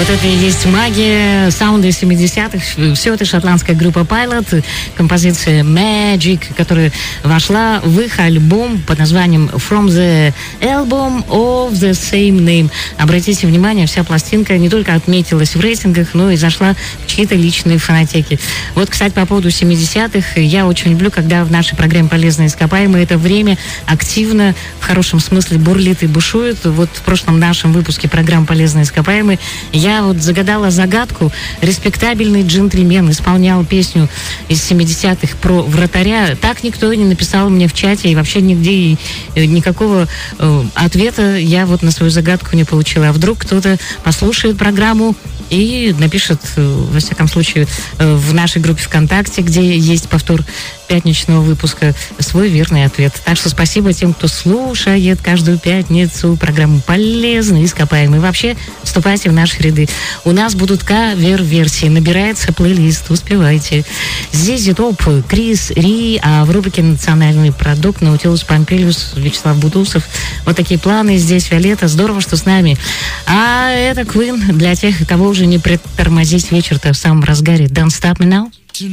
Вот это и есть магия, саунды 70-х. Все это шотландская группа Pilot, композиция Magic, которая вошла в их альбом под названием From the Album of the Same Name. Обратите внимание, вся пластинка не только отметилась в рейтингах, но и зашла в чьи-то личные фонотеки. Вот, кстати, по поводу 70-х, я очень люблю, когда в нашей программе «Полезные ископаемые» это время активно, в хорошем смысле, бурлит и бушует. Вот в прошлом нашем выпуске программы «Полезные ископаемые» я вот загадала загадку. Респектабельный джентльмен исполнял песню из 70-х про вратаря. Так никто и не написал мне в чате, и вообще нигде никакого ответа я вот на свою загадку не получила. А вдруг кто-то послушает программу и напишет, во всяком случае, в нашей группе ВКонтакте, где есть повтор пятничного выпуска, свой верный ответ. Так что спасибо тем, кто слушает каждую пятницу программу «Полезные ископаемые». Вообще, вступайте в наши ряды. У нас будут кавер-версии. Набирается плейлист, успевайте. ZZ Top, Крис Ри, а в рубрике «Национальный продукт» Наутилус Помпилиус, Вячеслав Бутусов. Вот такие планы здесь, Виолетта. Здорово, что с нами. А это Queen для тех, кого уже не притормозить вечер-то в самом разгаре. Don't Stop Me Now.